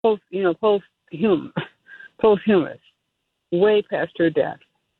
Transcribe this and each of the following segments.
posthumous, posthumous, way past her death.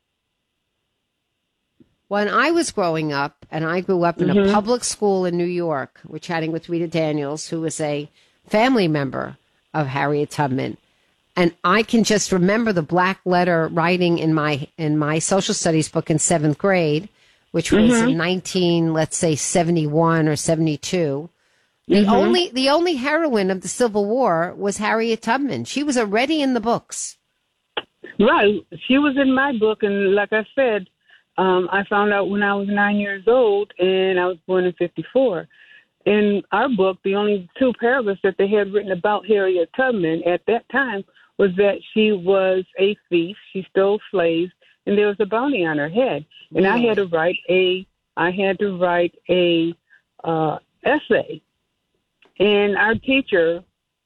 When I was growing up, and I grew up in a public school in New York, we're chatting with Rita Daniels, who was a family member of Harriet Tubman. And I can just remember the black letter writing in my social studies book in seventh grade, which was in 71 or 72. The only heroine of the Civil War was Harriet Tubman. She was already in the books. Right. She was in my book, and like I said, I found out when I was 9 years old, and I was born in 1954. In our book, the only two paragraphs that they had written about Harriet Tubman at that time was that she was a thief, she stole slaves, and there was a bounty on her head. And I had to write a essay. And our teacher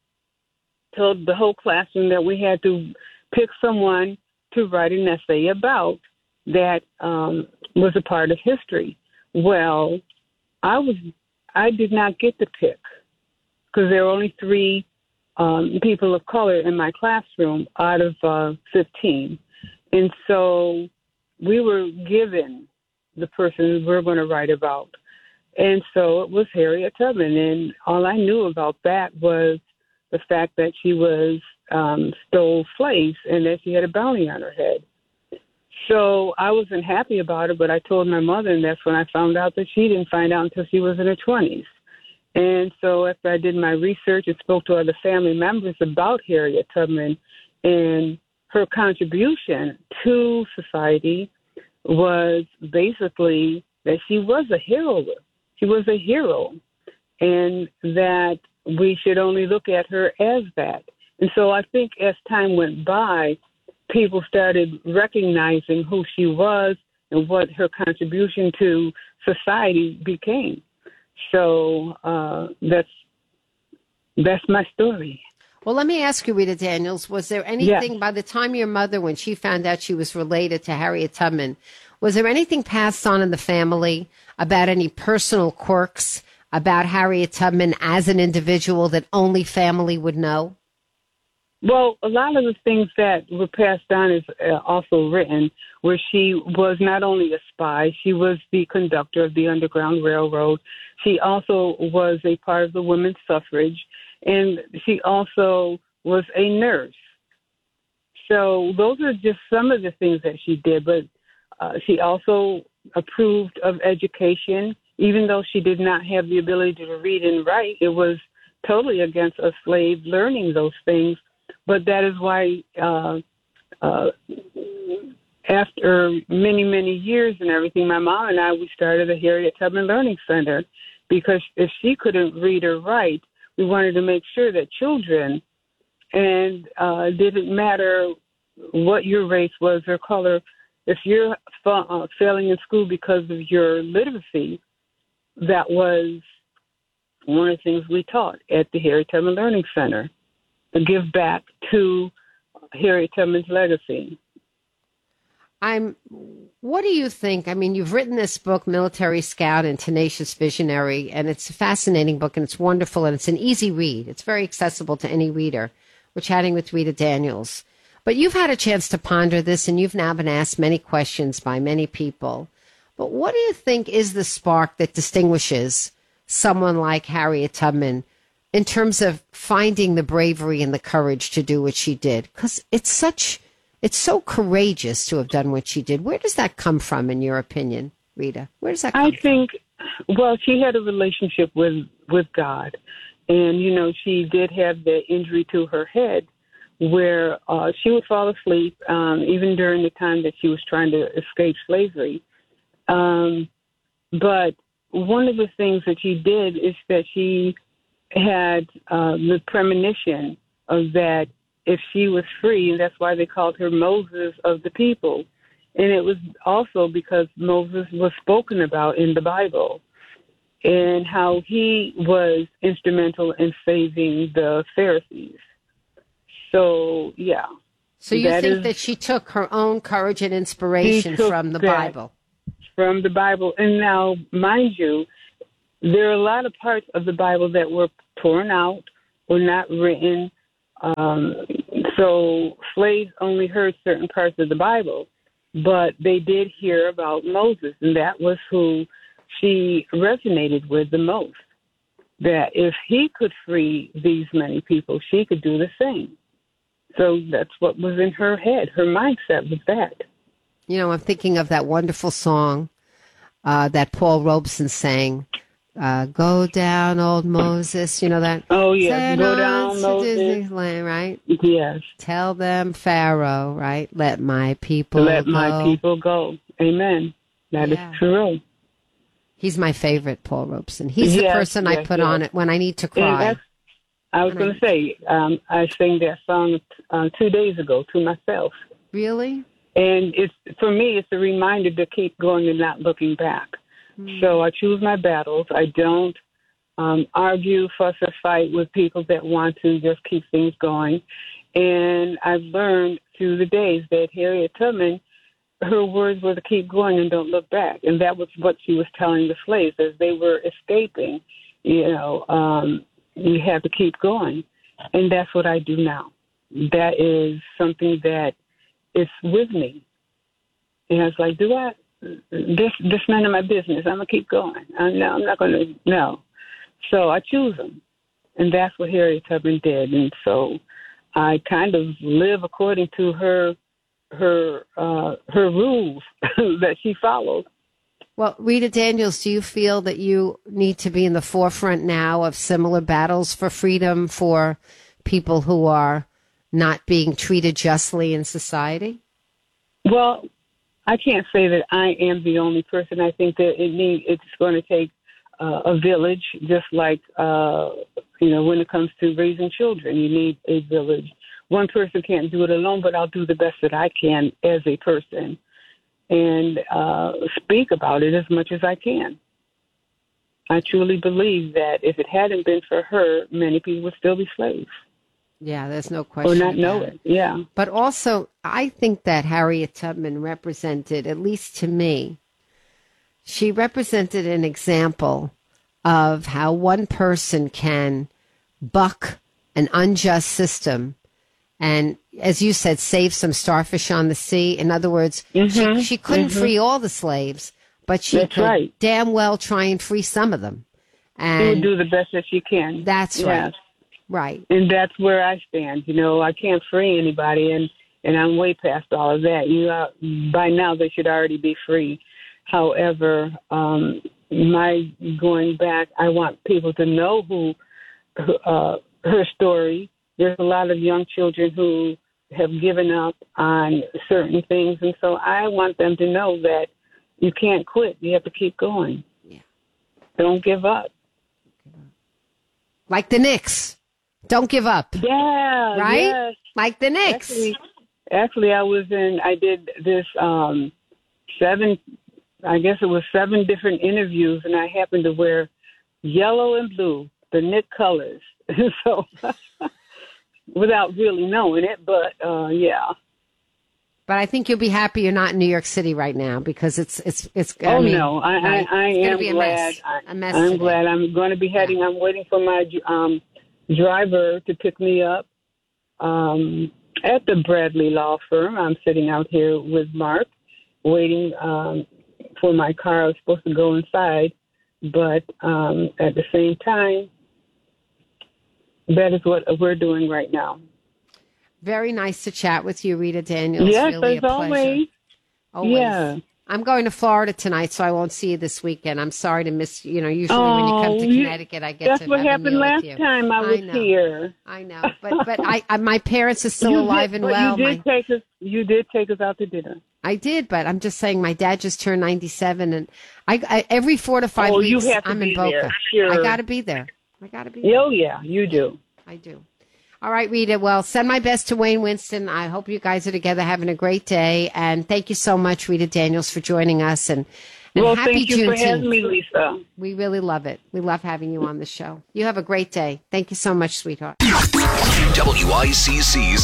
told the whole classroom that we had to pick someone to write an essay about that was a part of history. Well, I did not get to pick because there were only 3 people of color in my classroom out of 15. And so we were given the person we're going to write about. And so it was Harriet Tubman. And all I knew about that was the fact that she was stole slaves and that she had a bounty on her head. So I wasn't happy about it, but I told my mother, and that's when I found out that she didn't find out until she was in her 20s. And so after I did my research and spoke to other family members about Harriet Tubman and her contribution to society was basically that she was a hero. She was a hero, and that we should only look at her as that. And so I think as time went by, people started recognizing who she was and what her contribution to society became. So that's my story. Well, let me ask you, Rita Daniels, was there anything by the time your mother, when she found out she was related to Harriet Tubman, was there anything passed on in the family about any personal quirks about Harriet Tubman as an individual that only family would know? Well, a lot of the things that were passed on is also written, where she was not only a spy, she was the conductor of the Underground Railroad. She also was a part of the women's suffrage, and she also was a nurse. So those are just some of the things that she did, but she also approved of education, even though she did not have the ability to read and write. It was totally against a slave learning those things. But that is why after many, many years and everything, my mom and I, we started the Harriet Tubman Learning Center, because if she couldn't read or write, we wanted to make sure that children, and it didn't matter what your race was or color, if you're failing in school because of your literacy, that was one of the things we taught at the Harriet Tubman Learning Center. Give back to Harriet Tubman's legacy. What do you think? I mean, you've written this book, Military Scout and Tenacious Visionary, and it's a fascinating book, and it's wonderful, and it's an easy read. It's very accessible to any reader. We're chatting with Rita Daniels. But you've had a chance to ponder this, and you've now been asked many questions by many people. But what do you think is the spark that distinguishes someone like Harriet Tubman in terms of finding the bravery and the courage to do what she did? Because it's so courageous to have done what she did. Where does that come from, in your opinion, Rita? Where does that come from? I think, well, she had a relationship with God. And, you know, she did have the injury to her head where she would fall asleep, even during the time that she was trying to escape slavery. But one of the things that she did is that she had the premonition of that if she was free, and that's why they called her Moses of the people. And it was also because Moses was spoken about in the Bible and how he was instrumental in saving the Pharisees. So, yeah. So you think that she took her own courage and inspiration from the Bible? From the Bible. And now, mind you, there are a lot of parts of the Bible that were torn out or not written So slaves only heard certain parts of the Bible, but they did hear about Moses, and that was who she resonated with the most. That if he could free these many people, she could do the same. So that's what was in her head. Her mindset was that. You know, I'm thinking of that wonderful song that Paul Robeson sang. Go down, old Moses. You know that? Oh, yes. Send Go on down, to Moses. Disneyland, right? Yes. Tell them, Pharaoh, right? Let my people Let go. my people go. Amen. That is true. He's my favorite, Paul Robeson. He's the person I put on it when I need to cry. I was going to say, I sang that song 2 days ago to myself. Really? And for me, it's a reminder to keep going and not looking back. So I choose my battles. I don't argue, fuss, or fight with people that want to just keep things going. And I've learned through the days that Harriet Tubman, her words were to keep going and don't look back. And that was what she was telling the slaves as they were escaping. You have to keep going. And that's what I do now. That is something that is with me. And I was like, this none of my business. I'm going to keep going. I'm not going to, no. So I choose them. And that's what Harriet Tubman did. And so I kind of live according to her rules that she followed. Well, Rita Daniels, do you feel that you need to be in the forefront now of similar battles for freedom for people who are not being treated justly in society? Well, I can't say that I am the only person. I think that it's going to take a village, just like, when it comes to raising children, you need a village. One person can't do it alone, but I'll do the best that I can as a person and speak about it as much as I can. I truly believe that if it hadn't been for her, many people would still be slaves. Yeah, there's no question. Or not know it, yeah. But also, I think that Harriet Tubman represented, at least to me, she represented an example of how one person can buck an unjust system and, as you said, save some starfish on the sea. In other words, she couldn't free all the slaves, but she could damn well try and free some of them. And she would do the best that she can. That's right. Right. And that's where I stand. I can't free anybody, and I'm way past all of that. By now they should already be free. However, my going back, I want people to know her story. There's a lot of young children who have given up on certain things, and so I want them to know that you can't quit. You have to keep going. Yeah. Don't give up. Like the Knicks. Don't give up. Yeah. Right? Yes. Like the Knicks. Actually, I did this 7 different interviews, and I happened to wear yellow and blue, the Knick colors. So, without really knowing it, but yeah. But I think you'll be happy you're not in New York City right now because it's. I am glad. I'm glad. I'm going to be heading. I'm waiting for my driver to pick me up at the Bradley Law Firm. I'm sitting out here with Mark, waiting for my car. I was supposed to go inside, but at the same time, that is what we're doing right now. Very nice to chat with you, Rita Daniels. Yes, really as always. Yeah. I'm going to Florida tonight, so I won't see you this weekend. I'm sorry to miss, usually when you come to Connecticut, I get to have a meal with you. That's what happened last time I was here. I know. But my parents are still alive and well. You did take us out to dinner. I did, but I'm just saying my dad just turned 97, and I every 4 to 5 weeks, I'm in Boca. Sure. I got to be there. Oh, yeah, you do. I do. All right, Rita. Well, send my best to Wayne Winston. I hope you guys are together having a great day. And thank you so much, Rita Daniels, for joining us. And happy thank you Juneteenth. For having me, Lisa. We really love it. We love having you on the show. You have a great day. Thank you so much, sweetheart. WICC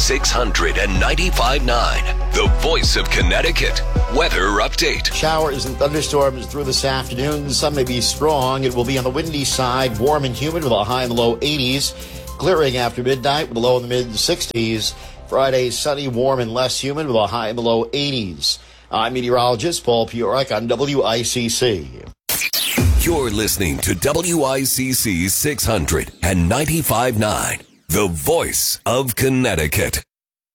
695.9, the voice of Connecticut. Weather update. Showers and thunderstorms through this afternoon. The sun may be strong. It will be on the windy side, warm and humid with a high in the low 80s. clearing after midnight with a low in the mid-60s. Friday, sunny, warm, and less humid with a high in the low 80s. I'm meteorologist Paul Piorek on WICC. You're listening to WICC 600 and 95.9, the voice of Connecticut.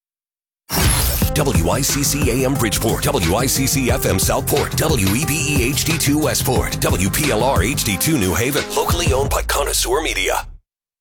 WICC AM Bridgeport, WICC FM Southport, WEBE HD2 Westport, WPLR HD2 New Haven, locally owned by Connoisseur Media.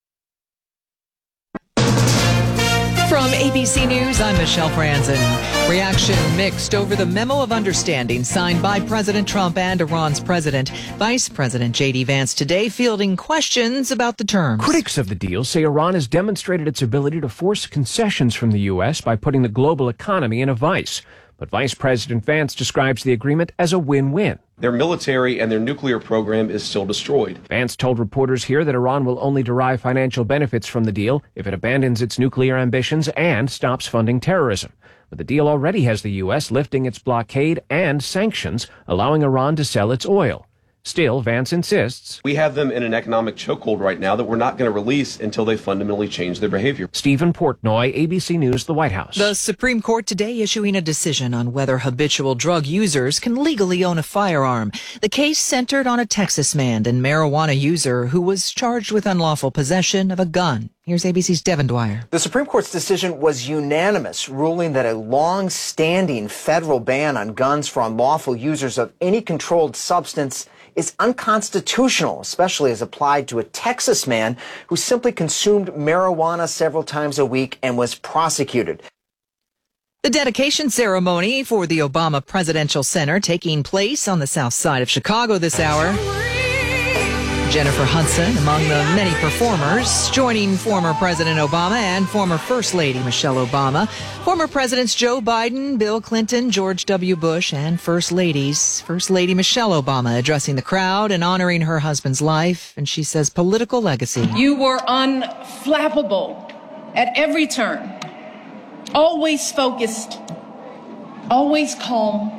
From ABC News, I'm Michelle Franzen. Reaction mixed over the memo of understanding signed by President Trump and Iran's president. Vice President J.D. Vance today fielding questions about the terms. Critics of the deal say Iran has demonstrated its ability to force concessions from the U.S. by putting the global economy in a vice. But Vice President Vance describes the agreement as a win-win. Their military and their nuclear program is still destroyed. Vance told reporters here that Iran will only derive financial benefits from the deal if it abandons its nuclear ambitions and stops funding terrorism. But the deal already has the U.S. lifting its blockade and sanctions, allowing Iran to sell its oil. Still, Vance insists, we have them in an economic chokehold right now that we're not going to release until they fundamentally change their behavior. Stephen Portnoy, ABC News, the White House. The Supreme Court today issuing a decision on whether habitual drug users can legally own a firearm. The case centered on a Texas man and marijuana user who was charged with unlawful possession of a gun. Here's ABC's Devin Dwyer. The Supreme Court's decision was unanimous, ruling that a long-standing federal ban on guns for unlawful users of any controlled substance is unconstitutional, especially as applied to a Texas man who simply consumed marijuana several times a week and was prosecuted. The dedication ceremony for the Obama Presidential Center taking place on the south side of Chicago this hour. Jennifer Hudson among the many performers, joining former President Obama and former First Lady Michelle Obama, former Presidents Joe Biden, Bill Clinton, George W. Bush, and First Lady Michelle Obama addressing the crowd and honoring her husband's life, and she says political legacy. You were unflappable at every turn, always focused, always calm,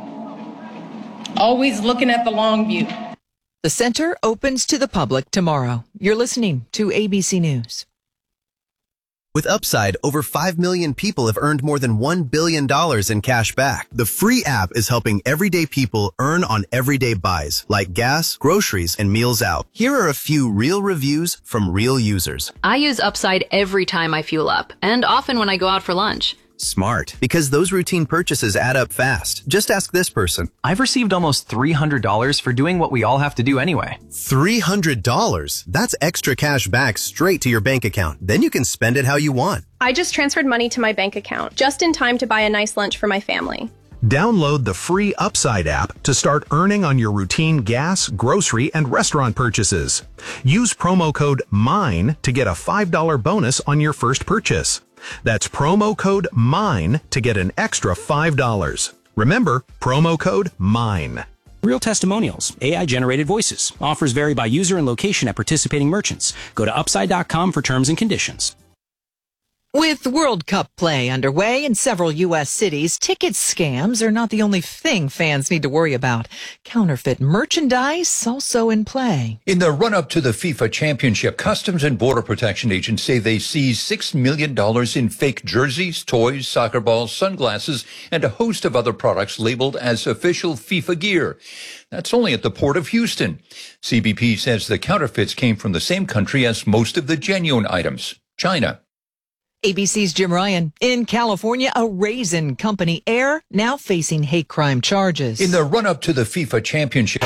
always looking at the long view. The center opens to the public tomorrow. You're listening to ABC News. With Upside, over 5 million people have earned more than $1 billion in cash back. The free app is helping everyday people earn on everyday buys, like gas, groceries, and meals out. Here are a few real reviews from real users. I use Upside every time I fuel up, and often when I go out for lunch. Smart, because those routine purchases add up fast. Just ask this person. I've received almost $300 for doing what we all have to do anyway. $300? That's extra cash back straight to your bank account. Then you can spend it how you want. I just transferred money to my bank account, just in time to buy a nice lunch for my family. Download the free Upside app to start earning on your routine gas, grocery, and restaurant purchases. Use promo code MINE to get a $5 bonus on your first purchase. That's promo code MINE to get an extra $5. Remember, promo code MINE. Real testimonials, AI-generated voices. Offers vary by user and location at participating merchants. Go to Upside.com for terms and conditions. With World Cup play underway in several U.S. cities, ticket scams are not the only thing fans need to worry about. Counterfeit merchandise also in play. In the run-up to the FIFA Championship, Customs and Border Protection agents say they seized $6 million in fake jerseys, toys, soccer balls, sunglasses, and a host of other products labeled as official FIFA gear. That's only at the Port of Houston. CBP says the counterfeits came from the same country as most of the genuine items, China. ABC's Jim Ryan. In California, a raisin company, Air, now facing hate crime charges. In the run-up to the FIFA Championship.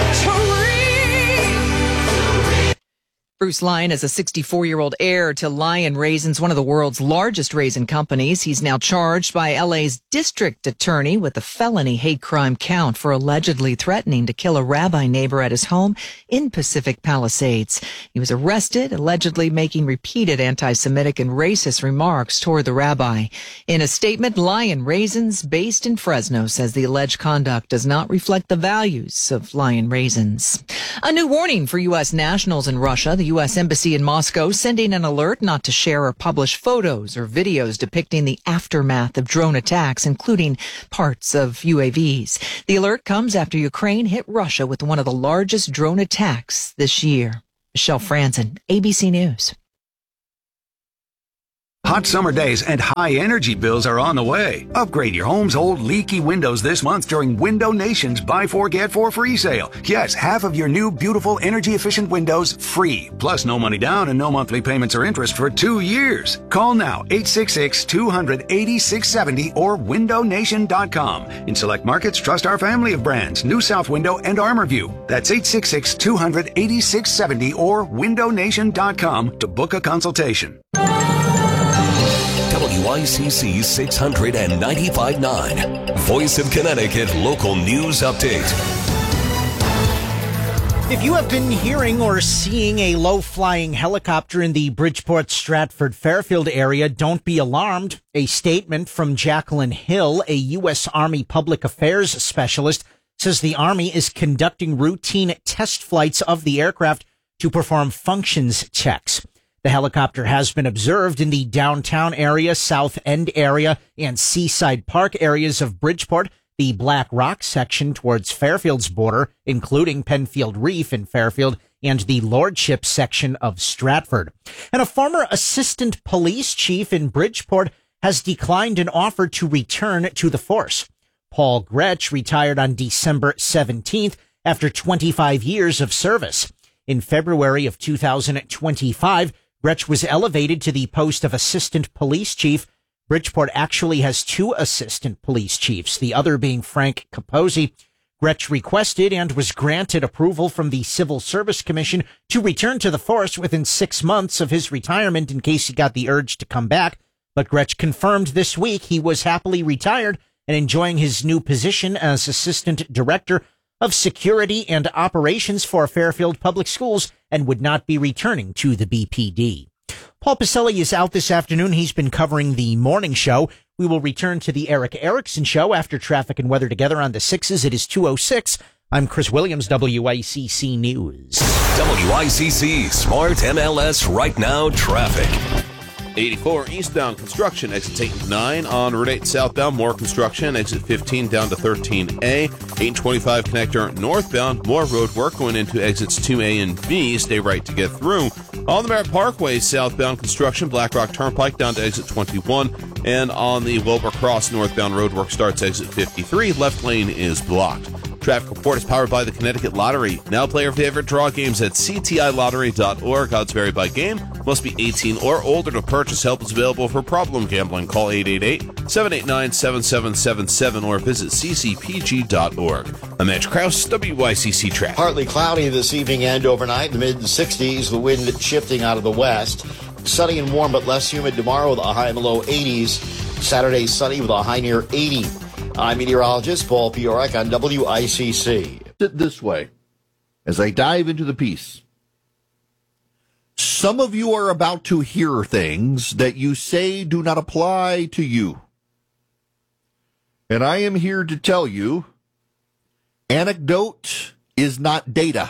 Bruce Lyon is a 64-year-old heir to Lion Raisins, one of the world's largest raisin companies. He's now charged by LA's district attorney with a felony hate crime count for allegedly threatening to kill a rabbi neighbor at his home in Pacific Palisades. He was arrested, allegedly making repeated anti-Semitic and racist remarks toward the rabbi. In a statement, Lion Raisins, based in Fresno, says the alleged conduct does not reflect the values of Lion Raisins. A new warning for U.S. nationals in Russia. The U.S. Embassy in Moscow sending an alert not to share or publish photos or videos depicting the aftermath of drone attacks, including parts of UAVs. The alert comes after Ukraine hit Russia with one of the largest drone attacks this year. Michelle Franzen, ABC News. Hot summer days and high energy bills are on the way. Upgrade your home's old leaky windows this month during Window Nation's Buy 4 Get 4 free sale. Yes, half of your new beautiful energy efficient windows free. Plus no money down and no monthly payments or interest for 2 years. Call now 866-200-8670 or windownation.com. In select markets, trust our family of brands, New South Window and ArmorView. That's 866-200-8670 or windownation.com to book a consultation. WICC 695.9, Voice of Connecticut Local News Update. If you have been hearing or seeing a low-flying helicopter in the Bridgeport, Stratford, Fairfield area, don't be alarmed. A statement from Jacqueline Hill, a U.S. Army Public Affairs specialist, says the Army is conducting routine test flights of the aircraft to perform functions checks. The helicopter has been observed in the downtown area, South End area, and Seaside Park areas of Bridgeport, the Black Rock section towards Fairfield's border, including Penfield Reef in Fairfield, and the Lordship section of Stratford. And a former assistant police chief in Bridgeport has declined an offer to return to the force. Paul Gretsch retired on December 17th after 25 years of service. In February of 2025, Gretsch was elevated to the post of assistant police chief. Bridgeport actually has 2 assistant police chiefs, the other being Frank Capozzi. Gretsch requested and was granted approval from the Civil Service Commission to return to the force within 6 months of his retirement in case he got the urge to come back. But Gretsch confirmed this week he was happily retired and enjoying his new position as Assistant Director of Security and Operations for Fairfield Public Schools and would not be returning to the BPD. Paul Pacelli is out this afternoon. He's been covering the morning show. We will return to the Eric Erickson show after traffic and weather together on the 6s. It is 2:06. I'm Chris Williams, WICC News. WICC Smart MLS Right Now Traffic. 84 eastbound construction, exit 8 and 9. On Route 8 southbound, more construction, exit 15 down to 13A. 825 connector northbound, more road work going into exits 2A and B. Stay right to get through. On the Merritt Parkway southbound construction, Black Rock Turnpike down to exit 21. And on the Wilbur Cross northbound road work starts exit 53. Left lane is blocked. Traffic report is powered by the Connecticut Lottery. Now play your favorite draw games at ctilottery.org. Odds vary by game. Must be 18 or older to purchase. Help is available for problem gambling. Call 888-789-7777 or visit ccpg.org. I'm Edge Krause, WICC Traffic. Partly cloudy this evening and overnight. The mid-60s, the wind shifting out of the west. Sunny and warm but less humid tomorrow with a high in the low 80s. Saturday sunny with a high near 80. I'm meteorologist Paul Piorek on WICC. This way, as I dive into the piece, some of you are about to hear things that you say do not apply to you. And I am here to tell you, anecdote is not data.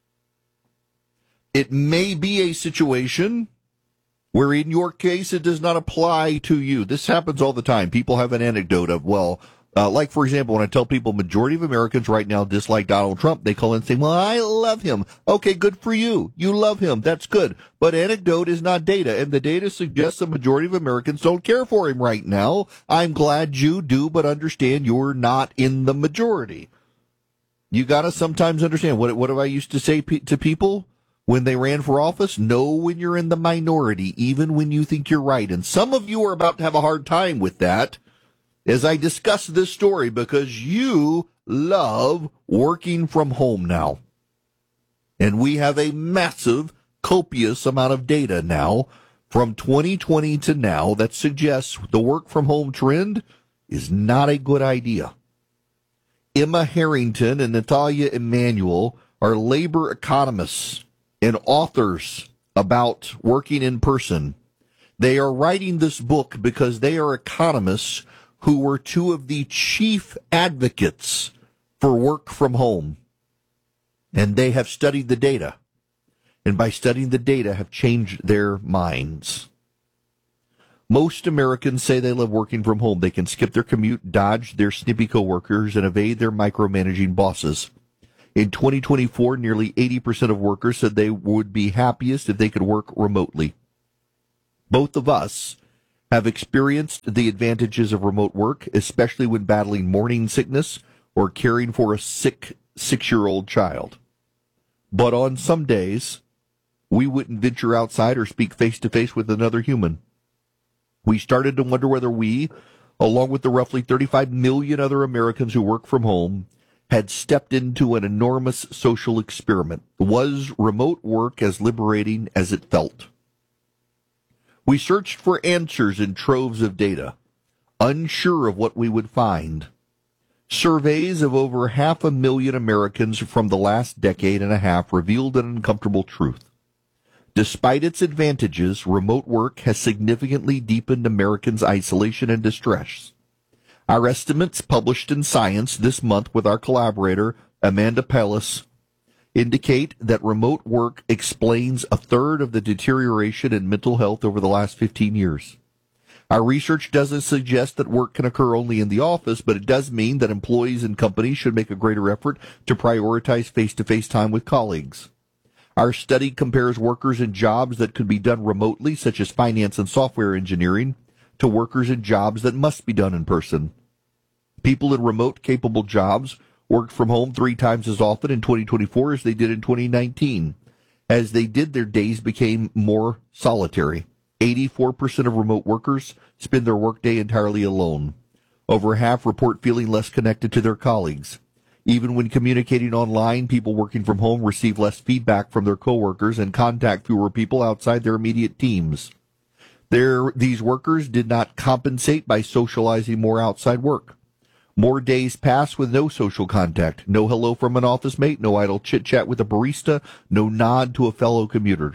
It may be a situation where in your case it does not apply to you. This happens all the time. People have an anecdote of, like, for example, when I tell people majority of Americans right now dislike Donald Trump, they call in and say, well, I love him. Okay, good for you. You love him. That's good. But anecdote is not data, and the data suggests the majority of Americans don't care for him right now. I'm glad you do, but understand you're not in the majority. You got to sometimes understand. What have I used to say to people when they ran for office? Know when you're in the minority, even when you think you're right. And some of you are about to have a hard time with that as I discuss this story, because you love working from home now. And we have a massive, copious amount of data now from 2020 to now that suggests the work from home trend is not a good idea. Emma Harrington and Natalia Emanuel are labor economists and authors about working in person. They are writing this book because they are economists who were 2 of the chief advocates for work from home. And they have studied the data. And by studying the data, have changed their minds. Most Americans say they love working from home. They can skip their commute, dodge their snippy coworkers, and evade their micromanaging bosses. In 2024, nearly 80% of workers said they would be happiest if they could work remotely. Both of us have experienced the advantages of remote work, especially when battling morning sickness or caring for a sick 6-year-old child. But on some days, we wouldn't venture outside or speak face-to-face with another human. We started to wonder whether we, along with the roughly 35 million other Americans who work from home, had stepped into an enormous social experiment. Was remote work as liberating as it felt? We searched for answers in troves of data, unsure of what we would find. Surveys of over 500,000 Americans from the last decade and a half revealed an uncomfortable truth. Despite its advantages, remote work has significantly deepened Americans' isolation and distress. Our estimates, published in Science this month with our collaborator, Amanda Pellis, indicate that remote work explains a third of the deterioration in mental health over the last 15 years. Our research doesn't suggest that work can occur only in the office, but it does mean that employees and companies should make a greater effort to prioritize face-to-face time with colleagues. Our study compares workers in jobs that could be done remotely, such as finance and software engineering, to workers in jobs that must be done in person. People in remote, capable jobs worked from home 3 times as often in 2024 as they did in 2019. As they did, their days became more solitary. 84% of remote workers spend their workday entirely alone. Over half report feeling less connected to their colleagues. Even when communicating online, people working from home receive less feedback from their coworkers and contact fewer people outside their immediate teams. These workers did not compensate by socializing more outside work. More days pass with no social contact, no hello from an office mate, no idle chit-chat with a barista, no nod to a fellow commuter.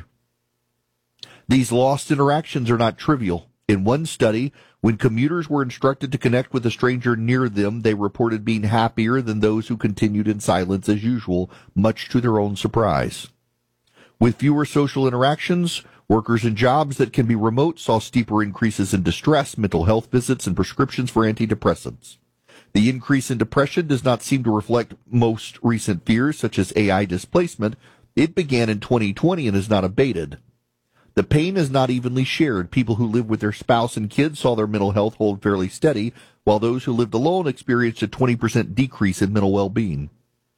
These lost interactions are not trivial. In one study, when commuters were instructed to connect with a stranger near them, they reported being happier than those who continued in silence as usual, much to their own surprise. With fewer social interactions, workers in jobs that can be remote saw steeper increases in distress, mental health visits, and prescriptions for antidepressants. The increase in depression does not seem to reflect most recent fears, such as AI displacement. It began in 2020 and has not abated. The pain is not evenly shared. People who live with their spouse and kids saw their mental health hold fairly steady, while those who lived alone experienced a 20% decrease in mental well-being.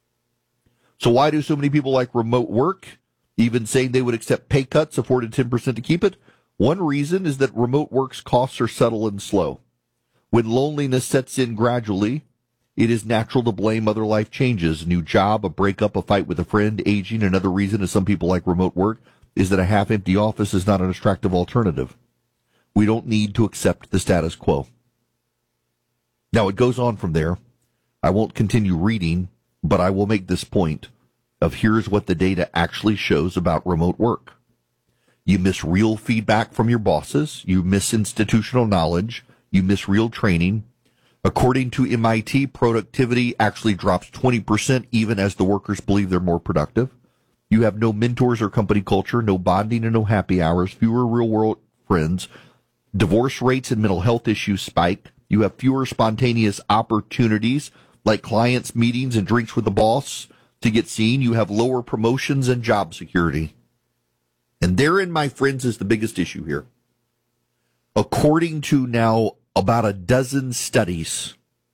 So why do so many people like remote work, even saying they would accept pay cuts afforded 10% to keep it? One reason is that remote work's costs are subtle and slow. When loneliness sets in gradually, it is natural to blame other life changes, new job, a breakup, a fight with a friend, aging. Another reason is some people like remote work is that a half-empty office is not an attractive alternative. We don't need to accept the status quo. Now, it goes on from there. I won't continue reading, but I will make this point of here's what the data actually shows about remote work. You miss real feedback from your bosses. You miss institutional knowledge. You miss real training. According to MIT, productivity actually drops 20% even as the workers believe they're more productive. You have no mentors or company culture, no bonding and no happy hours, fewer real-world friends. Divorce rates and mental health issues spike. You have fewer spontaneous opportunities like clients' meetings and drinks with the boss to get seen. You have lower promotions and job security. And therein, my friends, is the biggest issue here. According to now about a dozen studies,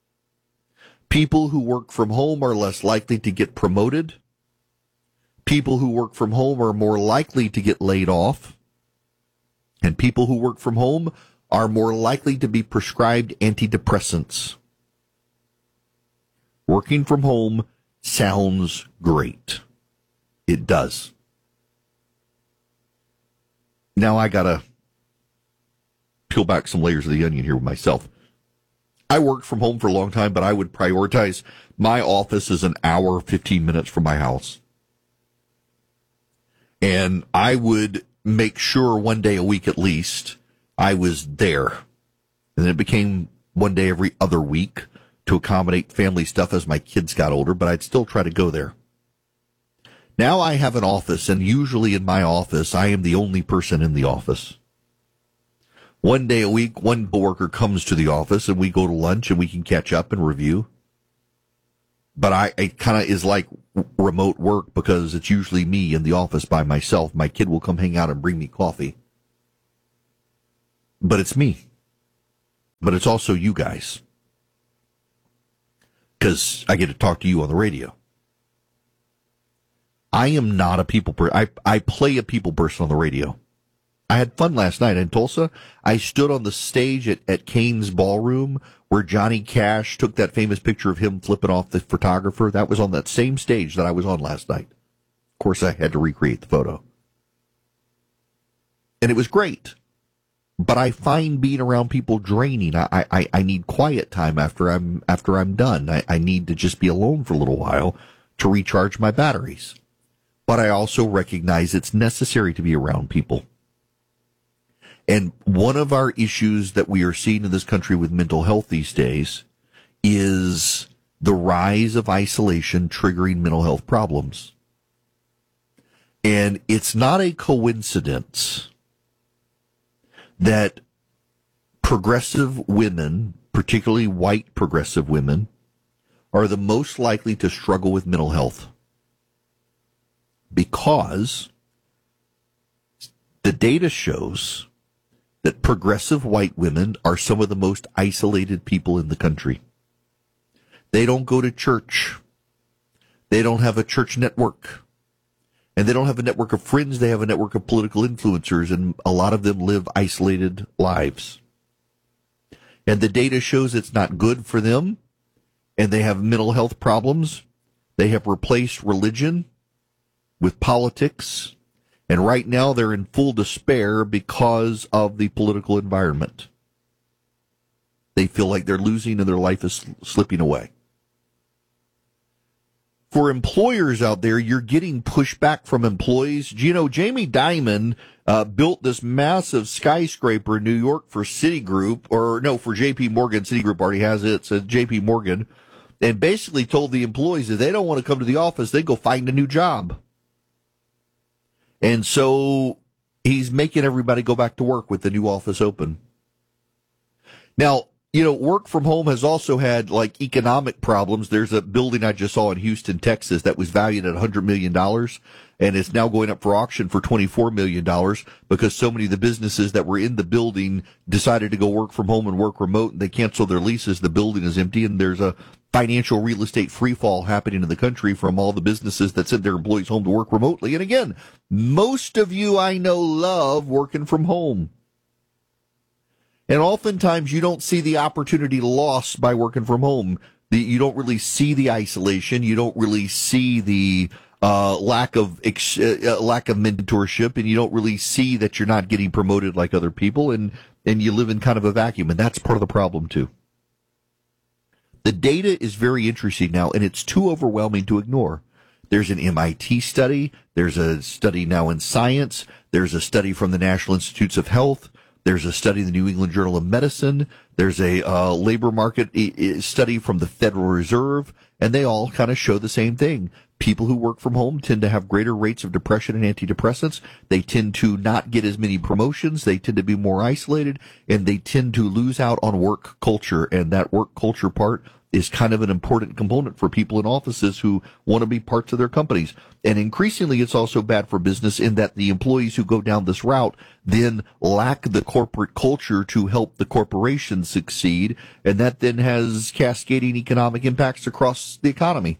people who work from home are less likely to get promoted. People who work from home are more likely to get laid off. And people who work from home are more likely to be prescribed antidepressants. Working from home sounds great. It does. Now I gotta peel back some layers of the onion here with myself. I worked from home for a long time, but I would prioritize my office as an hour, 15 minutes from my house. And I would make sure one day a week at least I was there. And then it became one day every other week to accommodate family stuff as my kids got older, but I'd still try to go there. Now I have an office, and usually in my office, I am the only person in the office. One day a week, one coworker comes to the office, and we go to lunch, and we can catch up and review. But it kind of is like remote work because it's usually me in the office by myself. My kid will come hang out and bring me coffee. But it's me. but it's also you guys. Because I get to talk to you on the radio. I am not a people person. I play a people person on the radio. I had fun last night in Tulsa. I stood on the stage at Kane's Ballroom where Johnny Cash took that famous picture of him flipping off the photographer. That was on that same stage that I was on last night. Of course, I had to recreate the photo. And it was great. But I find being around people draining. I need quiet time after I'm done. I need to just be alone for a little while to recharge my batteries. But I also recognize it's necessary to be around people. And one of our issues that we are seeing in this country with mental health these days is the rise of isolation triggering mental health problems. And it's not a coincidence that progressive women, particularly white progressive women, are the most likely to struggle with mental health. Because the data shows that progressive white women are some of the most isolated people in the country. They don't go to church. They don't have a church network. And they don't have a network of friends. They have a network of political influencers, and a lot of them live isolated lives. And the data shows it's not good for them, and they have mental health problems. They have replaced religion with politics. And right now they're in full despair because of the political environment. They feel like they're losing and their life is slipping away. For employers out there, you're getting pushback from employees. You know, Jamie Dimon built this massive skyscraper in New York for Citigroup, for JP Morgan. Citigroup already has it. It says JP Morgan. And basically told the employees if they don't want to come to the office, they go find a new job. And so he's making everybody go back to work with the new office open. Now, work from home has also had like economic problems. There's a building I just saw in Houston, Texas that was valued at $100 million, and it's now going up for auction for $24 million because so many of the businesses that were in the building decided to go work from home and work remote, and they canceled their leases. The building is empty, and there's a financial real estate free fall happening in the country from all the businesses that send their employees home to work remotely. And again, most of you I know love working from home. And oftentimes you don't see the opportunity lost by working from home. You don't really see the isolation. You don't really see the lack of mentorship, and you don't really see that you're not getting promoted like other people, and you live in kind of a vacuum, and that's part of the problem too. The data is very interesting now, and it's too overwhelming to ignore. There's an MIT study. There's a study now in Science. There's a study from the National Institutes of Health. There's a study in the New England Journal of Medicine. There's a labor market study from the Federal Reserve, and they all kind of show the same thing. People who work from home tend to have greater rates of depression and antidepressants. They tend to not get as many promotions. They tend to be more isolated, and they tend to lose out on work culture. And that work culture part is kind of an important component for people in offices who want to be parts of their companies. And increasingly, it's also bad for business in that the employees who go down this route then lack the corporate culture to help the corporation succeed. And that then has cascading economic impacts across the economy.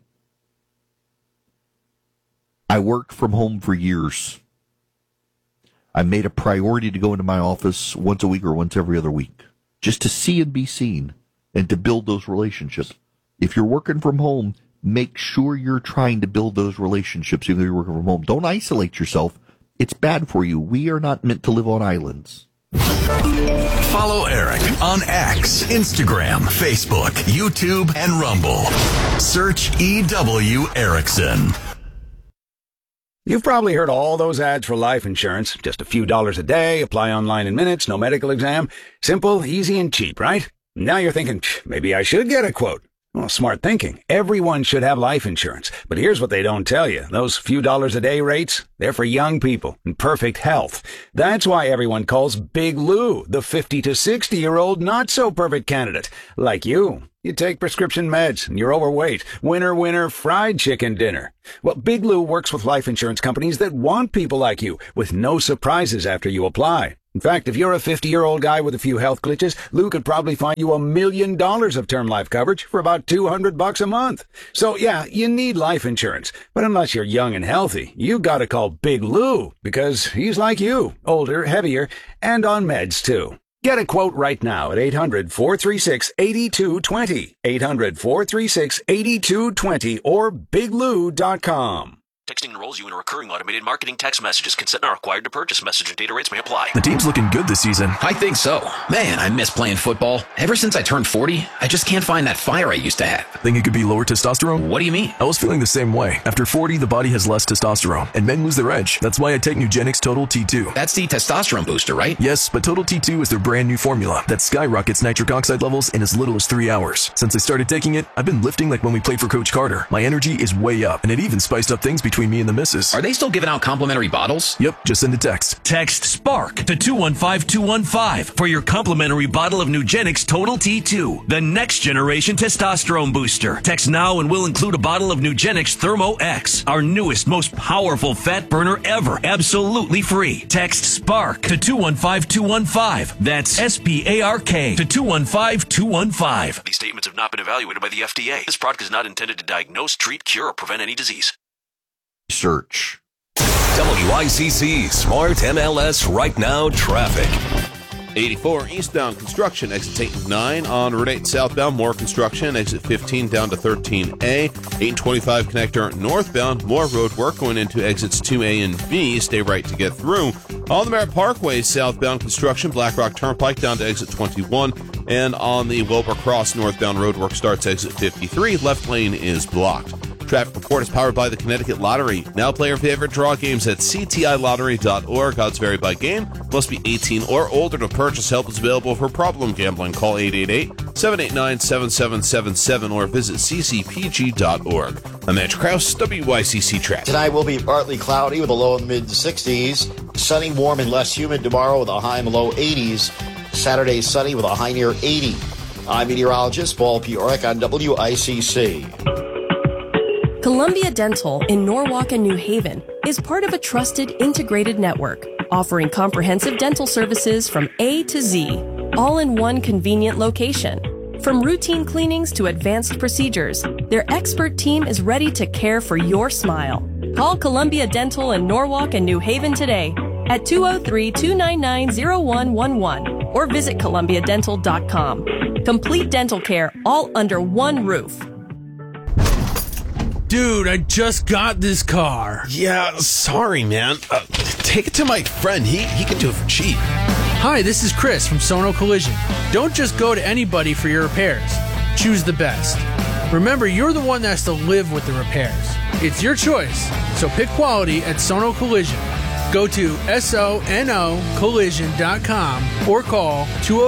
I worked from home for years. I made a priority to go into my office once a week or once every other week, just to see and be seen and to build those relationships. If you're working from home, make sure you're trying to build those relationships even if you're working from home. Don't isolate yourself. It's bad for you. We are not meant to live on islands. Follow Eric on X, Instagram, Facebook, YouTube, and Rumble. Search EW Erickson. You've probably heard all those ads for life insurance. Just a few dollars a day, apply online in minutes, no medical exam. Simple, easy, and cheap, right? Now you're thinking, maybe I should get a quote. Well, smart thinking. Everyone should have life insurance. But here's what they don't tell you. Those few dollars a day rates, they're for young people in perfect health. That's why everyone calls Big Lou the 50 to 60-year-old not-so-perfect candidate. Like you. You take prescription meds and you're overweight. Winner, winner, fried chicken dinner. Well, Big Lou works with life insurance companies that want people like you with no surprises after you apply. In fact, if you're a 50-year-old guy with a few health glitches, Lou could probably find you $1 million of term life coverage for about $200 a month. So yeah, you need life insurance. But unless you're young and healthy, you gotta call Big Lou, because he's like you, older, heavier, and on meds too. Get a quote right now at 800-436-8220, 800-436-8220, or biglou.com. Texting enrolls you in a recurring automated marketing text messages. Consent not required to purchase. Message and data rates may apply. The team's looking good this season. I think so. Man, I miss playing football. Ever since I turned 40, I just can't find that fire I used to have. Think it could be lower testosterone? What do you mean? I was feeling the same way. After 40, the body has less testosterone, and men lose their edge. That's why I take Nugenix Total T2. That's the testosterone booster, right? Yes, but Total T2 is their brand new formula that skyrockets nitric oxide levels in as little as 3 hours. Since I started taking it, I've been lifting like when we played for Coach Carter. My energy is way up, and it even spiced up things between me and the missus. Are they still giving out complimentary bottles? Yep, just send a text. Text SPARK to 215215 for your complimentary bottle of Nugenix Total T2, the next generation testosterone booster. Text now and we'll include a bottle of Nugenix Thermo X, our newest, most powerful fat burner ever, absolutely free. Text SPARK to 215215. That's SPARK to 215215. These statements have not been evaluated by the FDA. This product is not intended to diagnose, treat, cure, or prevent any disease. Search. WICC Smart MLS Right Now Traffic. 84 eastbound construction, exit 8 and 9. On Route 8 southbound, more construction, exit 15 down to 13A. 825 connector northbound, more road work going into exits 2A and B. Stay right to get through. On the Merritt Parkway southbound construction, Black Rock Turnpike down to exit 21. And on the Wilbur Cross northbound, road work starts exit 53. Left lane is blocked. Traffic report is powered by the Connecticut Lottery. Now play your favorite draw games at ctilottery.org. Odds vary by game. Must be 18 or older to purchase. Help is available for problem gambling. Call 888-789-7777 or visit ccpg.org. I'm Andrew Krause, WICC Traffic. Tonight will be partly cloudy with a low in the mid-60s. Sunny, warm, and less humid tomorrow with a high in the low 80s. Saturday, sunny with a high near 80. I'm meteorologist Paul Piorek on WICC. Columbia Dental in Norwalk and New Haven is part of a trusted integrated network, offering comprehensive dental services from A to Z, all in one convenient location. From routine cleanings to advanced procedures, their expert team is ready to care for your smile. Call Columbia Dental in Norwalk and New Haven today at 203-299-0111 or visit columbiadental.com. Complete dental care all under one roof. Dude, I just got this car. Yeah, sorry, man. Take it to my friend. He can do it for cheap. Hi, this is Chris from Sono Collision. Don't just go to anybody for your repairs. Choose the best. Remember, you're the one that has to live with the repairs. It's your choice, so pick quality at Sono Collision. Go to sonocollision.com or call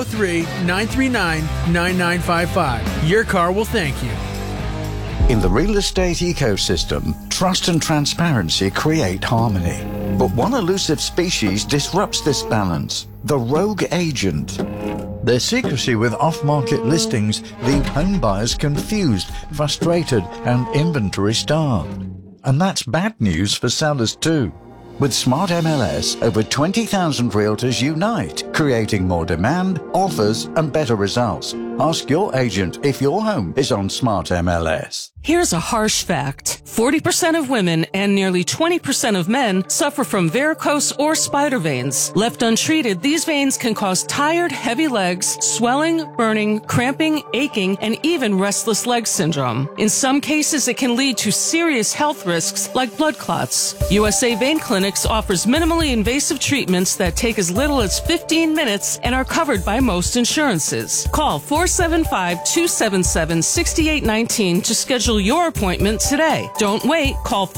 203-939-9955. Your car will thank you. In the real estate ecosystem, trust and transparency create harmony. But one elusive species disrupts this balance: the rogue agent. Their secrecy with off-market listings leave home buyers confused, frustrated, and inventory-starved. And that's bad news for sellers too. With Smart MLS, over 20,000 realtors unite, creating more demand, offers, and better results. Ask your agent if your home is on Smart MLS. Here's a harsh fact. 40% of women and nearly 20% of men suffer from varicose or spider veins. Left untreated, these veins can cause tired, heavy legs, swelling, burning, cramping, aching, and even restless leg syndrome. In some cases, it can lead to serious health risks like blood clots. USA Vein Clinics offers minimally invasive treatments that take as little as 15 minutes and are covered by most insurances. Call 475-277-6819 to schedule your appointment today. Don't wait. Call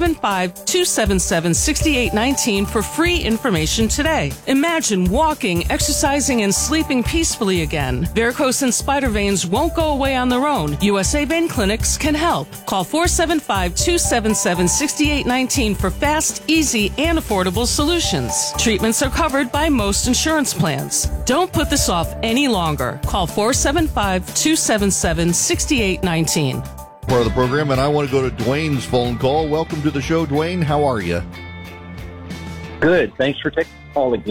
475-277-6819 for free information today. Imagine walking, exercising, and sleeping peacefully again. Varicose and spider veins won't go away on their own. USA Vein Clinics can help. Call 475-277-6819 for fast, easy, and affordable solutions. Treatments are covered by most insurance plans. Don't put this off any longer. Call 475-277-6819. Part of the program, and I want to go to Dwayne's phone call. Welcome to the show, Dwayne. How are you? Good. Thanks for taking the call again.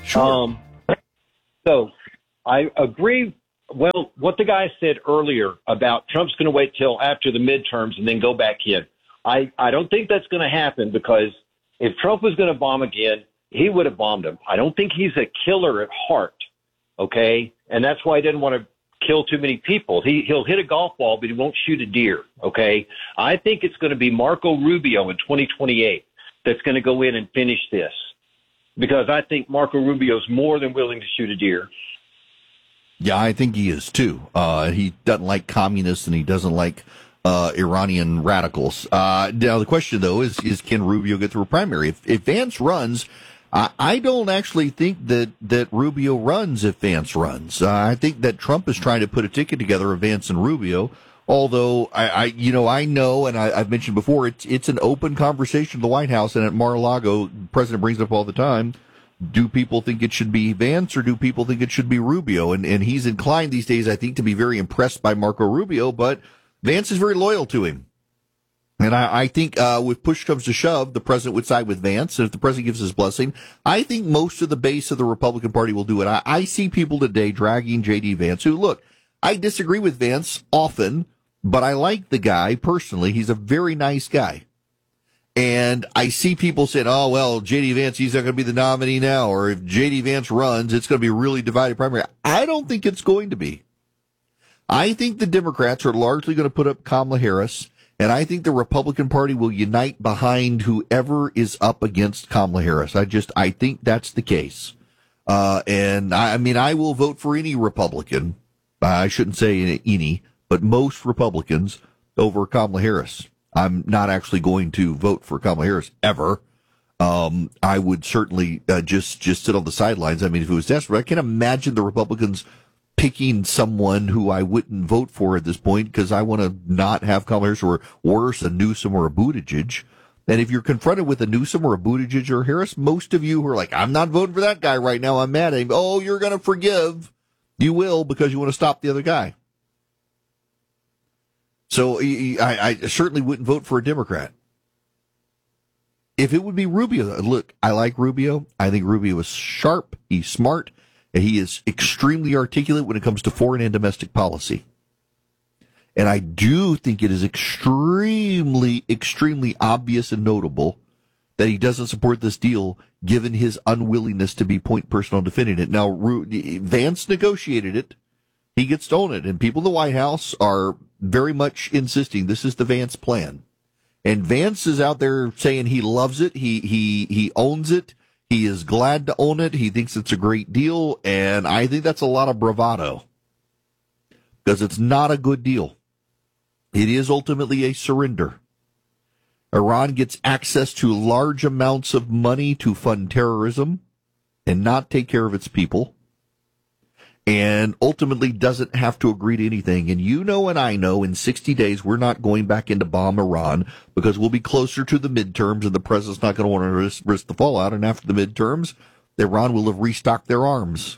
Sure. So I agree. Well, what the guy said earlier about Trump's going to wait till after the midterms and then go back in. I don't think that's going to happen, because if Trump was going to bomb again, he would have bombed him. I don't think he's a killer at heart. Okay. And that's why he didn't want to kill too many people. He'll hit a golf ball, but he won't shoot a deer. Okay. I think it's going to be Marco Rubio in 2028 that's going to go in and finish this, because I think Marco Rubio's more than willing to shoot a deer. Yeah, I think he is too. He doesn't like communists, and he doesn't like Iranian radicals. Now the question though is can Rubio get through a primary? If Vance runs, I don't actually think that Rubio runs if Vance runs. I think that Trump is trying to put a ticket together of Vance and Rubio. Although I know, and I've mentioned before, it's an open conversation in the White House, and at Mar-a-Lago, the president brings it up all the time. Do people think it should be Vance, or do people think it should be Rubio? And he's inclined these days, I think, to be very impressed by Marco Rubio, but Vance is very loyal to him. And I think if push comes to shove, the president would side with Vance. And if the president gives his blessing, I think most of the base of the Republican Party will do it. I see people today dragging J.D. Vance, who, look, I disagree with Vance often, but I like the guy personally. He's a very nice guy. And I see people saying, oh, well, J.D. Vance, he's not going to be the nominee now. Or if J.D. Vance runs, it's going to be a really divided primary. I don't think it's going to be. I think the Democrats are largely going to put up Kamala Harris, and I think the Republican Party will unite behind whoever is up against Kamala Harris. I think that's the case. And I will vote for any Republican. I shouldn't say any, but most Republicans over Kamala Harris. I'm not actually going to vote for Kamala Harris ever. I would certainly just sit on the sidelines. I mean, if it was desperate, I can't imagine the Republicans picking someone who I wouldn't vote for at this point, because I want to not have Kamala Harris, or worse, a Newsom or a Buttigieg. And if you're confronted with a Newsom or a Buttigieg or Harris, most of you who are like, I'm not voting for that guy right now, I'm mad at him. Oh, you're going to forgive. You will, because you want to stop the other guy. So I certainly wouldn't vote for a Democrat. If it would be Rubio, look, I like Rubio. I think Rubio is sharp. He's smart. And he is extremely articulate when it comes to foreign and domestic policy. And I do think it is extremely, extremely obvious and notable that he doesn't support this deal, given his unwillingness to be point person on defending it. Now, Vance negotiated it. He gets to own it. And people in the White House are very much insisting this is the Vance plan. And Vance is out there saying he loves it. He owns it. He is glad to own it. He thinks it's a great deal. And I think that's a lot of bravado, because it's not a good deal. It is ultimately a surrender. Iran gets access to large amounts of money to fund terrorism and not take care of its people, and ultimately doesn't have to agree to anything. And you know, and I know, in 60 days, we're not going back in to bomb Iran, because we'll be closer to the midterms, and the president's not going to want to risk the fallout. And after the midterms, Iran will have restocked their arms.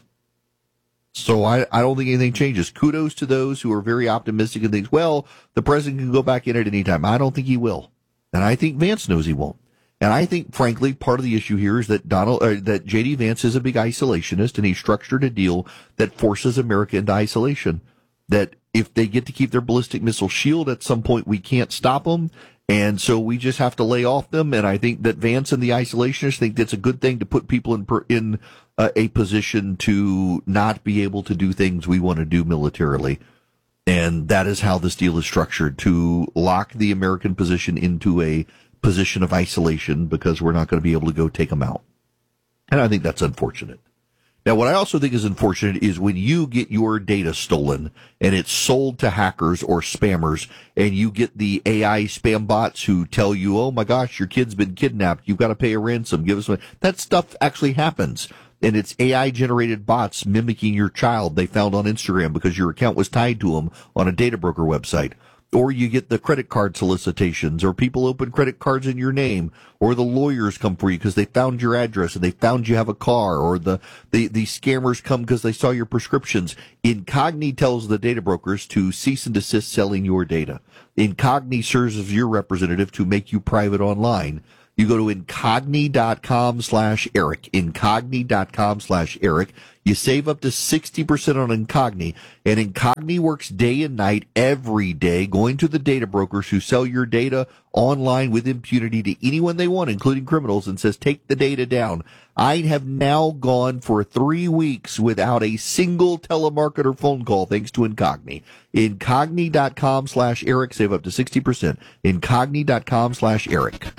So I don't think anything changes. Kudos to those who are very optimistic and think, well, the president can go back in at any time. I don't think he will. And I think Vance knows he won't. And I think, frankly, part of the issue here is that that J.D. Vance is a big isolationist, and he structured a deal that forces America into isolation. That if they get to keep their ballistic missile shield, at some point we can't stop them, and so we just have to lay off them. And I think that Vance and the isolationists think that's a good thing to put people in a position to not be able to do things we want to do militarily. And that is how this deal is structured, to lock the American position into a position of isolation, because we're not going to be able to go take them out. And I think that's unfortunate. Now, what I also think is unfortunate is when you get your data stolen and it's sold to hackers or spammers, and you get the AI spam bots who tell you, oh my gosh, your kid's been kidnapped, you've got to pay a ransom, give us money. That stuff actually happens. And it's AI-generated bots mimicking your child they found on Instagram because your account was tied to them on a data broker website. Or you get the credit card solicitations, or people open credit cards in your name, or the lawyers come for you because they found your address and they found you have a car, or the scammers come because they saw your prescriptions. Incogni tells the data brokers to cease and desist selling your data. Incogni serves as your representative to make you private online. You go to Incogni.com/Eric, Incogni.com/Eric. You save up to 60% on Incogni, and Incogni works day and night every day, going to the data brokers who sell your data online with impunity to anyone they want, including criminals, and says, take the data down. I have now gone for 3 weeks without a single telemarketer phone call thanks to Incogni. Incogni.com/Eric, save up to 60%. Incogni.com/Eric.